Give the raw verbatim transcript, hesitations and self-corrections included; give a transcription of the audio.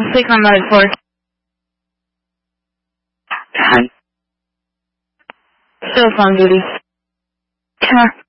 Click on mode four. Done. Still phone duty. Sure.